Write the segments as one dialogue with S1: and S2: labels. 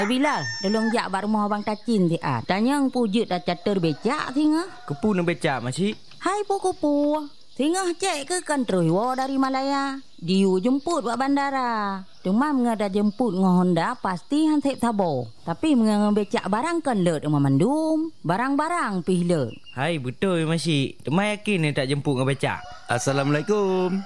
S1: Bilal, tolong jak bak rumah abang Tacin ti ah. Tanya pujut dah catur becak tinga.
S2: Kepu nak becak makcik.
S1: Hai puku. Tinga cek ke kan terus dari Malaya. Diu jemput buat bandara. Demam ngada jemput ngah Honda pasti hantep tabo. Tapi becak barang kan lut rumah mandum. Barang-barang pih lut.
S2: Hai betul makcik. Temai yakin ni tak jemput ngah becak.
S3: Assalamualaikum.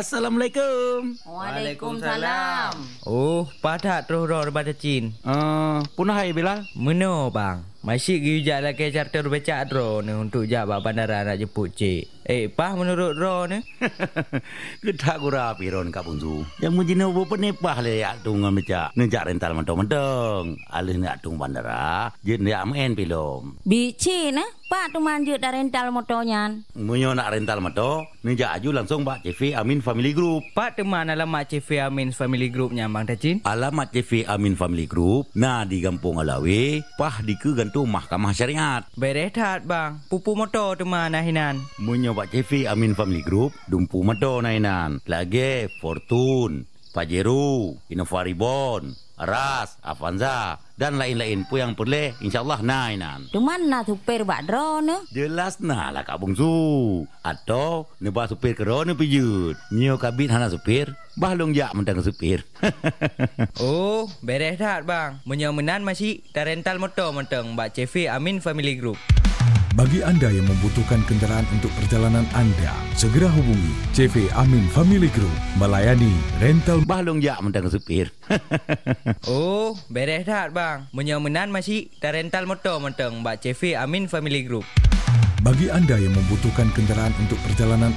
S1: Waalaikumsalam.
S2: Oh, padat terus roh daripada Cin.
S3: Punah hai Bilal.
S2: Meno bang. Masih gijak lah ke charter becak ro ni untuk jawab bandara nak jemput cik. Pah menurut ro ni.
S3: Kita gura piron kapung tu. Yang mujina bo penepah le yak tungan becak. Nejak rental mentong-mentong. Alih nak tung bandara, jet nak main pilom.
S1: Bici nah, Pak tu manjut dah rental motornya.
S3: Munyo nak rental motor, nejak aju langsung Pak CV Amin Family Group.
S2: Pak teman alamat CV Amin Family Groupnya bang Tacin.
S3: Alamat CV Amin Family Group, nah di Kampung Alawi, pah di ke gantung Mahkamah Syariat.
S2: Berehat bang, pupu motor teman nahinan.
S3: Munyo Pak CV Amin Family Group, dumpu motor nahinan. Lagi Fortune, Pajero, Innova Reborn, Ras, Avanza dan lain-lain pun yang boleh insyaallah nainan.
S1: Cuman nak supir bak drone ne?
S3: Jelas nah lah Kak Bungsu. Atau nebah supir kerana pijut. Nyo kabit hana supir, bahlong jak mentang supir.
S2: Oh, beres dah bang. Menyomenan masih dah rental motor mentang Mbak CV Amin Family Group.
S4: Bagi anda yang membutuhkan kenderaan untuk perjalanan anda, segera hubungi CV Amin Family Group melayani rental
S3: bahlong jak mentang supir.
S2: Oh, beres dah bang. Menyomenan masih dah rental motor mentang Mbak CV Amin Family Group.
S4: Bagi anda yang membutuhkan kenderaan untuk perjalanan